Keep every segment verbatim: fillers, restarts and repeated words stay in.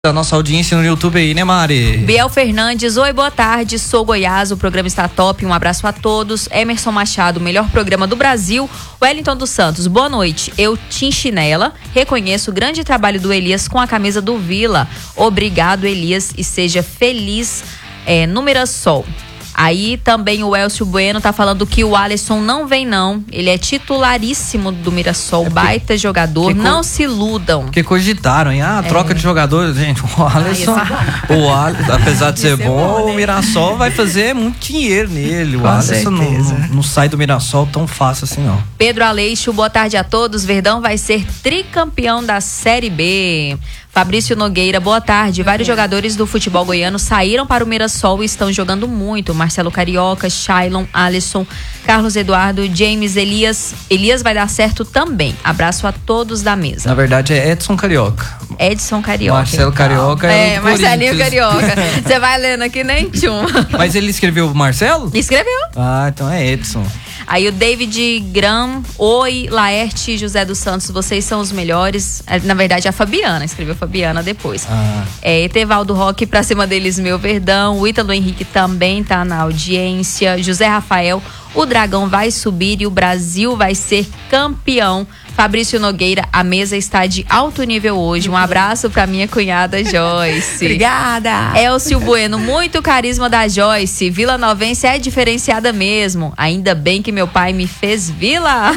Da nossa audiência no YouTube aí, né, Mari? Biel Fernandes, oi, boa tarde, sou Goiás, o programa está top, um abraço a todos. Emerson Machado, melhor programa do Brasil. Wellington dos Santos, boa noite, eu Tim Chinela, reconheço o grande trabalho do Elias com a camisa do Vila. Obrigado, Elias, e seja feliz é, no Mirassol. Aí também o Elcio Bueno tá falando que o Alisson não vem não, ele é titularíssimo do Mirassol, é porque, baita jogador, não co... se iludam. Porque cogitaram, hein? Ah, troca é. de jogador, gente, o Alisson, ah, o Alisson, apesar de ser bom, bom né? o Mirassol vai fazer muito dinheiro nele, o com Alisson não, não, não sai do Mirassol tão fácil assim não. Pedro Aleixo, boa tarde a todos, Verdão vai ser tricampeão da Série B. Fabrício Nogueira, boa tarde. Vários uhum. jogadores do futebol goiano saíram para o Mirassol e estão jogando muito. Marcelo Carioca, Shailon, Alisson, Carlos Eduardo, James, Elias. Elias vai dar certo também. Abraço a todos da mesa. Na verdade é Edson Carioca. Edson Carioca. Marcelo Carioca é, é Marcelinho Carioca. Você vai lendo aqui nem tchum. Mas ele escreveu Marcelo? Escreveu. Ah, então é Edson. Aí o David Gram, oi, Laerte, José dos Santos, vocês são os melhores. Na verdade, a Fabiana, escreveu Fabiana depois. Ah. É, Etevaldo Roque, pra cima deles, meu Verdão. O Ítalo Henrique também tá na audiência. José Rafael, o Dragão vai subir e o Brasil vai ser campeão. Fabrício Nogueira, a mesa está de alto nível hoje. Um abraço pra minha cunhada Joyce. Obrigada. Elcio Bueno, muito carisma da Joyce. Vila Novense é diferenciada mesmo. Ainda bem que meu pai me fez Vila.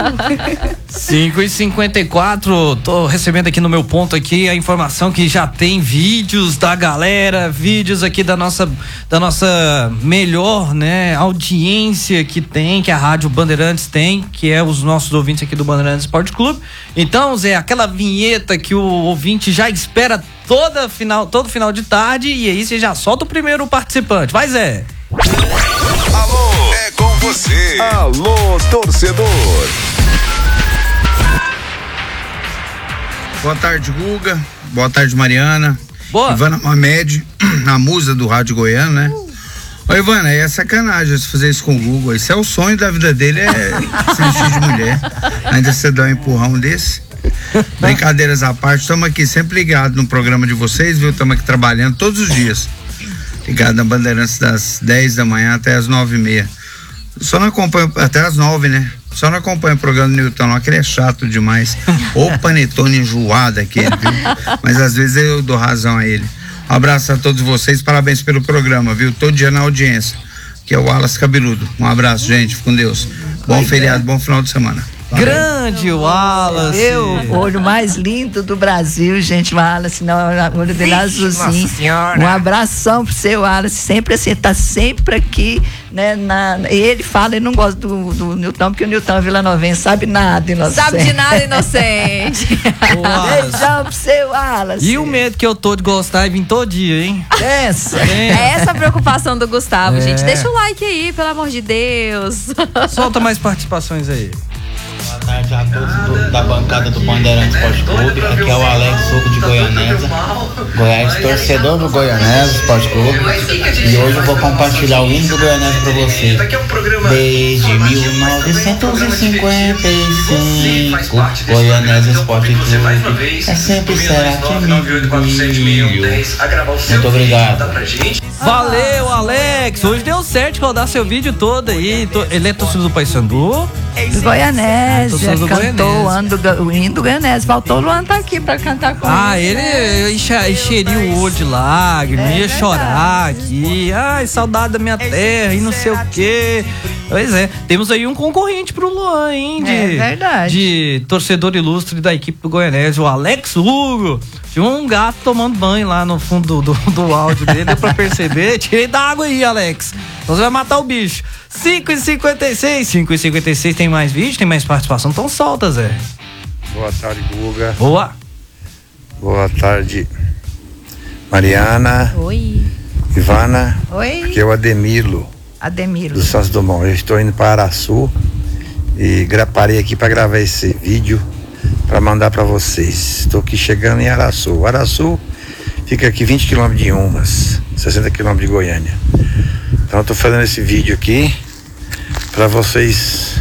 cinco e cinquenta e quatro, tô recebendo aqui no meu ponto aqui a informação que já tem vídeos da galera, vídeos aqui da nossa, da nossa melhor, né, audiência que tem, que a Rádio Bandeirantes tem, que é os nossos ouvintes aqui do Bandeirantes Esporte Clube. Então, Zé, aquela vinheta que o ouvinte já espera toda final, todo final de tarde, e aí você já solta o primeiro participante. Vai, Zé. Alô, é com você. Alô, torcedor. Boa tarde, Guga. Boa tarde, Mariana. Boa. Ivana Mamed, a musa do rádio goiano, né? Uh. Ô, Ivana, é sacanagem você fazer isso com o Google. Isso é o sonho da vida dele, é se vestir de mulher. Ainda você dá um empurrão desse. Brincadeiras à parte, estamos aqui sempre ligados no programa de vocês, viu? Estamos aqui trabalhando todos os dias. Ligado na Bandeirantes das dez da manhã até as nove e meia. Só não acompanho, até as nove, né? Só não acompanho o programa do Newton, não, aquele é chato demais. Ou panetone enjoado aquele, viu? Mas às vezes eu dou razão a ele. Um abraço a todos vocês, parabéns pelo programa, viu? Todo dia na audiência, que é o Wallace Cabeludo. Um abraço, gente, fique com Deus. Bom feriado, bom final de semana. Grande Wallace. Eu, o olho mais lindo do Brasil, gente, Wallace, não, o olho dele azulzinho. Um abração pro seu Wallace, sempre assim, tá sempre aqui, né, na, ele fala, ele não gosta do, do Newton, porque o Newton é Vila Novense, sabe nada, inocente. Sabe de nada, inocente. Beijão pro seu Wallace. E o medo que eu tô de gostar e vir todo dia, hein? Essa. É essa a preocupação do Gustavo, é. gente. Deixa o like aí, pelo amor de Deus. Solta mais participações aí. Boa tarde a todos do, da bancada do Bandeirantes Esporte Clube. Aqui é o Alex Hugo de Goianésia, Goiás, torcedor do Goianésia Esporte Clube. E hoje eu vou compartilhar o hino do Goianésia pra você. Desde mil novecentos e cinquenta e cinco, Goianésia Esporte Clube é sempre será time. Muito obrigado. Valeu, Alex. Hoje deu certo rodar seu vídeo todo aí. Ele é torcedor do Paysandu. Do Goianésia, ah, cantou o, ano do, o hino do Goianésia. Faltou o Luan tá aqui pra cantar com ah, ele. Ah, ele né? encheria o olho de lágrimas, é, ia verdade. chorar aqui. Ai, saudade da minha terra e não sei o quê. Pois é, temos aí um concorrente pro Luan, hein? De, é verdade. De torcedor ilustre da equipe do Goianésia, o Alex Hugo. Tinha um gato tomando banho lá no fundo do, do, do áudio dele, deu pra perceber. Tirei da água aí, Alex. Então você vai matar o bicho. cinco e cinquenta e seis, cinco e cinquenta e seis, tem mais vídeo, tem mais participação, então solta, Zé. Boa tarde, Guga. Boa. Boa tarde, Mariana. Oi. Ivana. Oi. Aqui é o Ademilo. Ademilo. Do Santos Dumont. Eu estou indo para Araçu e parei aqui para gravar esse vídeo para mandar para vocês. Estou aqui chegando em Araçu. Araçu fica aqui vinte quilômetros de Umas, sessenta quilômetros de Goiânia. Então eu tô fazendo esse vídeo aqui para vocês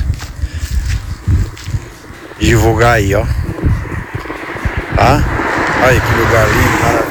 divulgar aí, ó. Tá? Olha que lugar lindo, maravilhoso.